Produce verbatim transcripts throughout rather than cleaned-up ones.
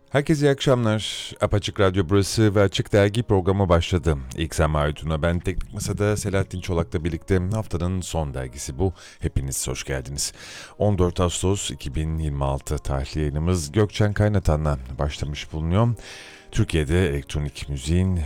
Herkese iyi akşamlar. Apaçık Radyo burası ve Açık Dergi programı başladı. İlk Sema Aytun'a ben Teknik Masa'da Selahattin Çolak'la birlikte haftanın son dergisi bu. Hepiniz hoş geldiniz. on dört Ağustos iki bin yirmi altı tarihli yayınımız Gökçen Kaynatan'la başlamış bulunuyor. Türkiye'de elektronik müziğin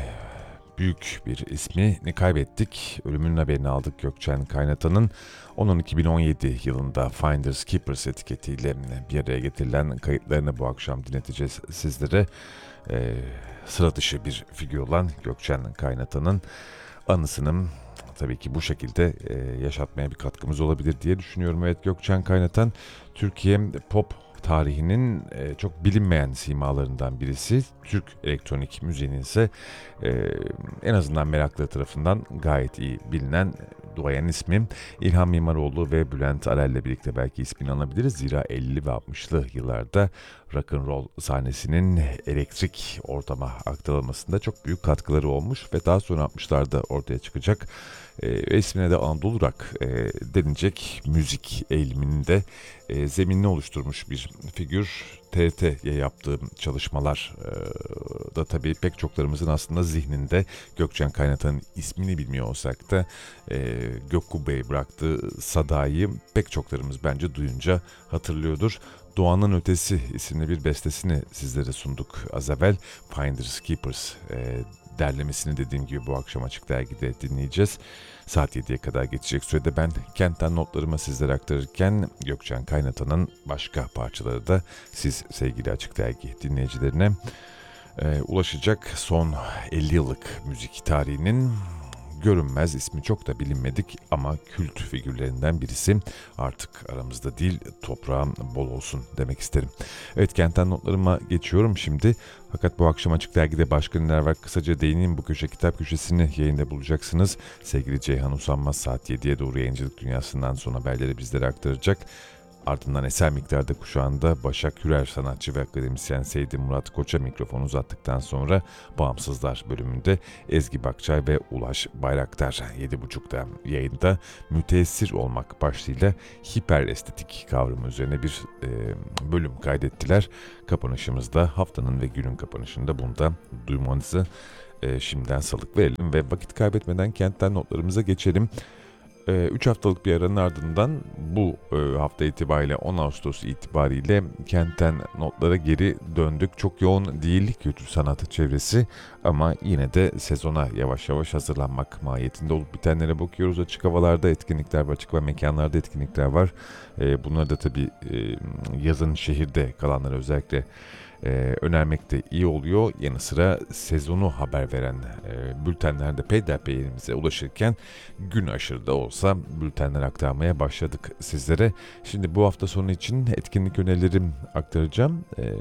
büyük bir ismini kaybettik. Ölümünün haberini aldık Gökçen Kaynatan'ın. Onun iki bin on yedi yılında Finders Keepers etiketiyle bir araya getirilen kayıtlarını bu akşam dinleteceğiz sizlere. Ee, sıra dışı bir figür olan Gökçen Kaynatan'ın anısını tabii ki bu şekilde e, yaşatmaya bir katkımız olabilir diye düşünüyorum. Evet, Gökçen Kaynatan Türkiye pop tarihinin e, çok bilinmeyen simalarından birisi. Türk elektronik müziğinin ise e, en azından meraklı tarafından gayet iyi bilinen duayen ismi. İlhan Mimaroğlu ve Bülent Arel'le birlikte belki ismini alabiliriz. Zira elli ve altmışlı yıllarda rock'n'roll sahnesinin elektrik ortama aktarılmasında çok büyük katkıları olmuş ve daha sonra altmışlarda ortaya çıkacak e, ismine de Anadolu Rock e, denilecek müzik eğiliminin de e, zeminini oluşturmuş bir figür. T R T'ye yaptığım çalışmalar e, da tabii pek çoklarımızın aslında zihninde Gökçen Kaynatan'ın ismini bilmiyor olsak da e, Gök Kubbe'ye bıraktığı sadayı pek çoklarımız bence duyunca hatırlıyordur. Doğanın Ötesi isimli bir bestesini sizlere sunduk az evvel. Finders Keepers e, derlemesini dediğim gibi bu akşam Açık Dergi'de dinleyeceğiz. Saat yediye kadar geçecek sürede ben kentten notlarımı sizlere aktarırken Gökçen Kaynatan'ın başka parçaları da siz sevgili Açık Dergi dinleyicilerine e, ulaşacak. Son elli yıllık müzik tarihinin görünmez, ismi çok da bilinmedik ama kült figürlerinden birisi. Artık aramızda değil, toprağın bol olsun demek isterim. Evet, kentten notlarıma geçiyorum şimdi. Fakat bu akşam Açık Dergi'de başka neler var kısaca değineyim. Bu köşe kitap köşesini yayında bulacaksınız. Sevgili Ceyhan Usanmaz saat yediye doğru yayıncılık dünyasından son haberleri bizlere aktaracak. Ardından eser miktarda kuşağında Başak Hürer sanatçı ve akademisyen Seydi Murat Koç'a mikrofonu uzattıktan sonra Bağımsızlar bölümünde Ezgi Bakçay ve Ulaş Bayraktar yedi buçukta yayında müteessir olmak başlığıyla hiperestetik kavramı üzerine bir e, bölüm kaydettiler. Kapanışımızda haftanın ve günün kapanışında bunu da duymanızı e, şimdiden salık verelim ve vakit kaybetmeden kentten notlarımıza geçelim. üç haftalık bir aranın ardından bu e, hafta itibariyle on Ağustos itibariyle kentten notlara geri döndük. Çok yoğun değil kültür sanatı çevresi ama yine de sezona yavaş yavaş hazırlanmak mahiyetinde olup bitenlere bakıyoruz. Açık havalarda etkinlikler var, açık hava mekanlarda etkinlikler var. E, bunları da tabii e, yazın şehirde kalanlara özellikle Ee, önermek de iyi oluyor. Yanı sıra sezonu haber veren e, bültenler de peyderpey elimize ulaşırken gün aşırı da olsa bültenler aktarmaya başladık sizlere. Şimdi bu hafta sonu için etkinlik önerilerim aktaracağım. Ee,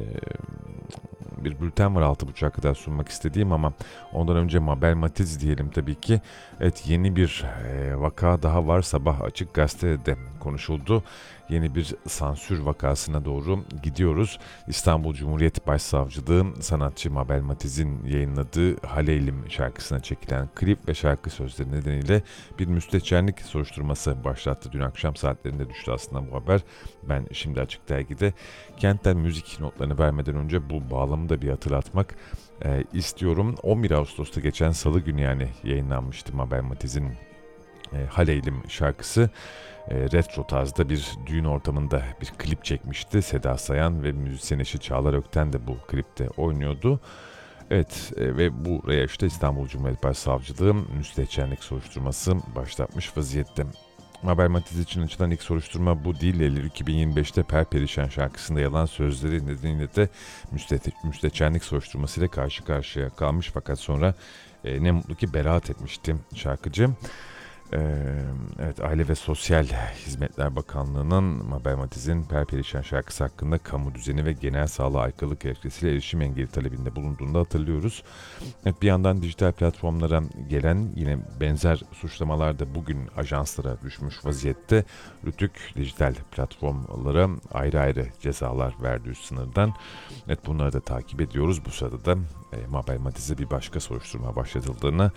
bir bülten var altı buçuğa kadar sunmak istediğim ama ondan önce Mabel Matiz diyelim tabii ki. Evet, yeni bir e, vaka daha var. Sabah Açık Gazete'de konuşuldu. Yeni bir sansür vakasına doğru gidiyoruz. İstanbul Cumhuriyet Başsavcılığı sanatçı Mabel Matiz'in yayınladığı Haleylim şarkısına çekilen klip ve şarkı sözleri nedeniyle bir müstehcenlik soruşturması başlattı. Dün akşam saatlerinde düştü aslında bu haber. Ben şimdi Açık Dergi'de kentten müzik notlarını vermeden önce bu bağlamı da bir hatırlatmak e, istiyorum. on bir Ağustos'ta geçen salı günü yani yayınlanmıştı Mabel Matiz'in e, Haleylim şarkısı. E, retro tarzda bir düğün ortamında bir klip çekmişti. Seda Sayan ve müzisyen eşi Çağlar Ökten de bu klipte oynuyordu. Evet e, ve buraya işte İstanbul Cumhuriyet Başsavcılığı müstehcenlik soruşturması başlatmış vaziyette. Mabel Matiz için açılan ilk soruşturma bu değil. Eylül iki bin yirmi beşte Perperişan şarkısında yalan sözleri nedeniyle de müste- müstehcenlik soruşturmasıyla karşı karşıya kalmış. Fakat sonra e, ne mutlu ki beraat etmişti şarkıcı. Ee, evet, Aile ve Sosyal Hizmetler Bakanlığı'nın Mabel Matiz'in Perperişan şarkısı hakkında kamu düzeni ve genel sağlığa aykırılık gerekçesiyle erişim engeli talebinde bulunduğunu da hatırlıyoruz. Evet, bir yandan dijital platformlara gelen yine benzer suçlamalar da bugün ajanslara düşmüş vaziyette. Rütük dijital platformlara ayrı ayrı cezalar verdi üst sınırdan. Evet, bunları da takip ediyoruz. Bu sırada da e, Mabel Matiz'e bir başka soruşturma başlatıldığını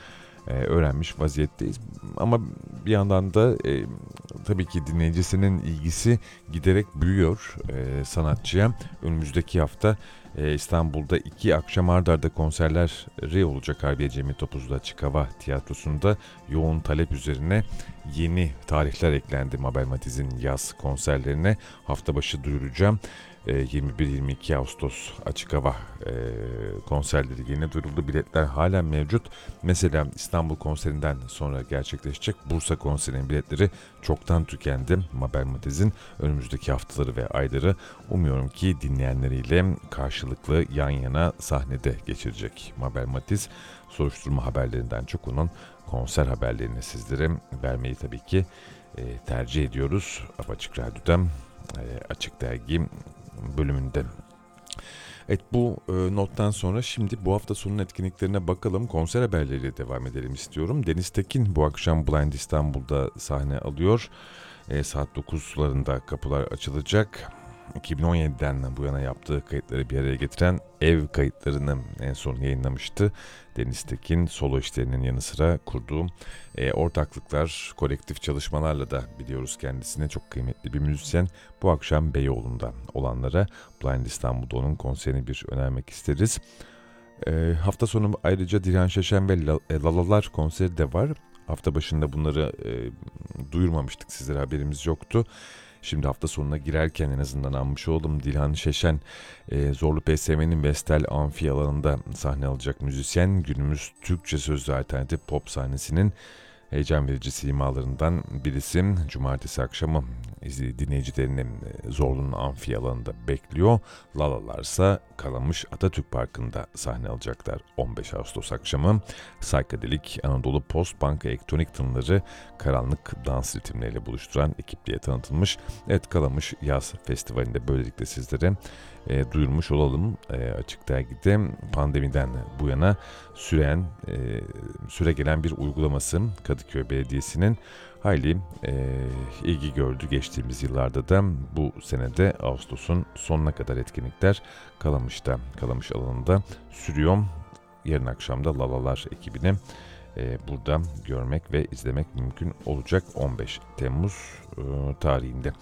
e, öğrenmiş vaziyetteyiz. Ama bir yandan da e, tabii ki dinleyicisinin ilgisi giderek büyüyor e, sanatçıya. Önümüzdeki hafta e, İstanbul'da iki akşam art arda konserleri olacak. Harbiye Cemil Topuzlu Açık Hava Tiyatrosu'nda yoğun talep üzerine yeni tarihler eklendi Mabel Matiz'in yaz konserlerine. Hafta başı duyuracağım. yirmi bir yirmi iki Ağustos açık hava e, konserleri yeni duyuruldu. Biletler hala mevcut. Mesela İstanbul konserinden sonra gerçekleşecek Bursa konserinin biletleri çoktan tükendi. Mabel Matiz'in önümüzdeki haftaları ve ayları umuyorum ki dinleyenleriyle karşılıklı yan yana sahnede geçirecek. Mabel Matiz soruşturma haberlerinden çok onun konser haberlerini sizlere vermeyi tabii ki e, tercih ediyoruz. Apaçık Radyo'da e, Açık Dergi bölümünde. Evet, bu e, nottan sonra şimdi bu hafta sonunun etkinliklerine bakalım. Konser haberleriyle devam edelim istiyorum. Deniz Tekin bu akşam Blind İstanbul'da sahne alıyor. E, saat dokuz sularında kapılar açılacak. iki bin on yediden bu yana yaptığı kayıtları bir araya getiren ev kayıtlarını en son yayınlamıştı. Deniz Tekin solo işlerinin yanı sıra kurduğu e, ortaklıklar, kolektif çalışmalarla da biliyoruz kendisine çok kıymetli bir müzisyen. Bu akşam Beyoğlu'nda olanlara Blind İstanbul'da onun konserini bir önermek isteriz. E, hafta sonu ayrıca Dilan Şeşen ve Lalalar konseri de var. Hafta başında bunları e, duyurmamıştık, sizlere haberimiz yoktu. Şimdi hafta sonuna girerken en azından anmış oldum. Dilan Şeşen, e, Zorlu P S M'nin Vestel Amfi alanında sahne alacak müzisyen. Günümüz Türkçe sözlü alternatif pop sahnesinin heyecan verici simalarından birisi. Cumartesi akşamı dinleyicilerini Zorlu'nun Amfi alanında bekliyor. Lalalarsa Kalamış Atatürk Parkı'nda sahne alacaklar on beş Ağustos akşamı. Psychedelic Anadolu Post-Punk elektronik tınıları karanlık dans ritimleriyle buluşturan ekipliğe tanıtılmış. Evet, Kalamış Yaz Festivali'nde böylelikle sizlere e, duyurmuş olalım. E, Açık Dergi'de pandemiden bu yana süren e, süre gelen bir uygulaması Kadıköy Belediyesi'nin hayli e, ilgi gördü. Geçtiğimiz yıllarda da bu senede Ağustos'un sonuna kadar etkinlikler Kalamış'ta, Kalamış alanında sürüyor. Yarın akşam da Lalalar ekibini e, burada görmek ve izlemek mümkün olacak on beş Temmuz e, tarihinde.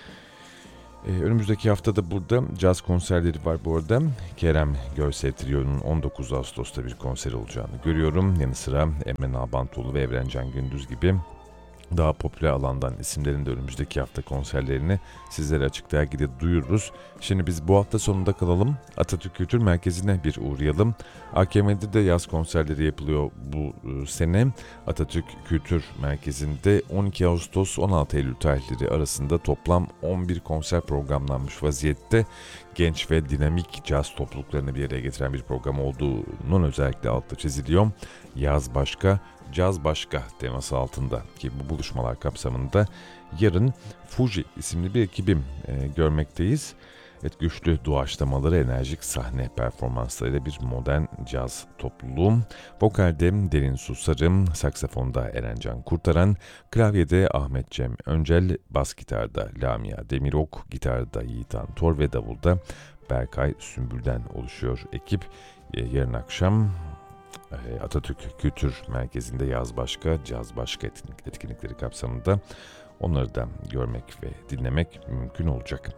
Ee, önümüzdeki haftada burada caz konserleri var bu arada. Kerem Görsel Trio'nun on dokuz Ağustos'ta bir konser olacağını görüyorum. Yanı sıra Emre Nalbantoğlu ve Evrencan Gündüz gibi daha popüler alandan isimlerin de önümüzdeki hafta konserlerini sizlere Açık Dergi'de duyururuz. Şimdi biz bu hafta sonunda kalalım. Atatürk Kültür Merkezi'ne bir uğrayalım. A K M'de de yaz konserleri yapılıyor bu sene. Atatürk Kültür Merkezi'nde on iki Ağustos on altı Eylül tarihleri arasında toplam on bir konser programlanmış vaziyette. Genç ve dinamik caz topluluklarını bir araya getiren bir program olduğunun özellikle altı çiziliyor. Yaz başka, caz başka teması altında ki bu buluşmalar kapsamında yarın Fuji isimli bir ekibi e, görmekteyiz. Evet, güçlü doğaçlamaları, enerjik sahne performanslarıyla bir modern caz topluluğu. Vokalde Derin Susarım, saksafonda Erencan Kurtaran, klavyede Ahmet Cem Öncel, bas gitarda Lamia Demirok, gitarda Yiğitan Tor ve davulda Berkay Sümbül'den oluşuyor ekip. E, yarın akşam Atatürk Kültür Merkezi'nde yaz başka, caz başka etkinlikleri kapsamında onları da görmek ve dinlemek mümkün olacak.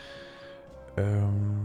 Ee,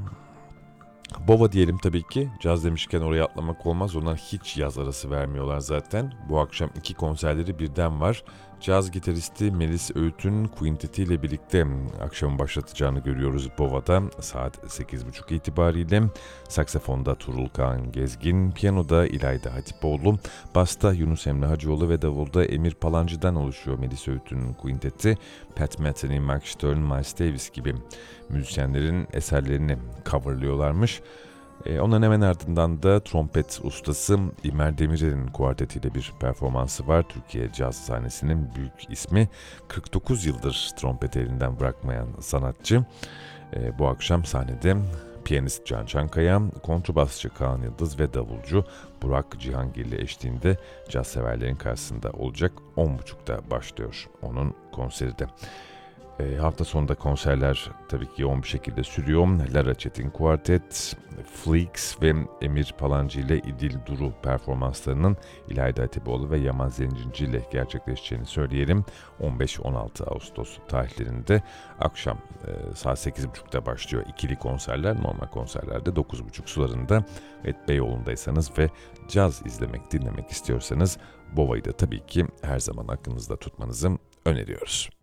Bova diyelim tabii ki. Caz demişken oraya atlamak olmaz. Onlar hiç yaz arası vermiyorlar zaten. Bu akşam iki konserleri birden var. Caz gitaristi Melis Öğüt'ün Quintet'i ile birlikte akşamın başlatacağını görüyoruz Bova'da saat sekiz buçuk itibariyle. Saksafonda Turul Kaan Gezgin, piyanoda İlayda Hatipoğlu, basta Yunus Emre Hacıoğlu ve davulda Emir Palancı'dan oluşuyor Melis Öğüt'ün Quintet'i. Pat Metheny, Mark Stern, Miles Davis gibi müzisyenlerin eserlerini coverlıyorlarmış. E, onların hemen ardından da trompet ustası İmer Demirel'in kuartetiyle bir performansı var. Türkiye caz sahnesinin büyük ismi, kırk dokuz yıldır trompet elinden bırakmayan sanatçı. E, bu akşam sahnede piyanist Can Çankaya, kontrbasçı Kaan Yıldız ve davulcu Burak Cihangirli eşliğinde caz severlerin karşısında olacak. on buçukta başlıyor onun konseri de. E, hafta sonunda konserler tabii ki yoğun bir şekilde sürüyor. Lara Çetin Kuartet, Flix ve Emir Palancı ile İdil Duru performanslarının İlayda Atipoğlu ve Yaman Zencinci ile gerçekleşeceğini söyleyelim. on beş on altı Ağustos tarihlerinde akşam e, saat sekiz buçukta başlıyor ikili konserler. Normal konserlerde dokuz buçuk sularında. Evet, Beyoğlu'ndaysanız ve caz izlemek, dinlemek istiyorsanız Bova'yı da tabii ki her zaman aklınızda tutmanızı öneriyoruz.